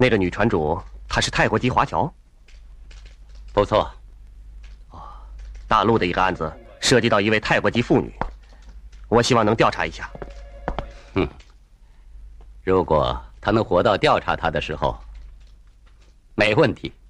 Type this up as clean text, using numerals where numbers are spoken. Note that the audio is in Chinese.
那个女船主她是泰国籍华侨。 不错。 大陆的一个案子涉及到一位泰国籍妇女，我希望能调查一下。 如果他能活到调查他的时候，没问题。